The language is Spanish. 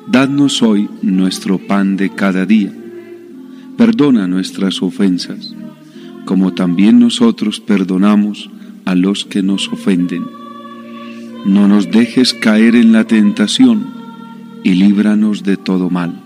Dadnos hoy nuestro pan de cada día. Perdona nuestras ofensas, como también nosotros perdonamos a los que nos ofenden. No nos dejes caer en la tentación, y líbranos de todo mal.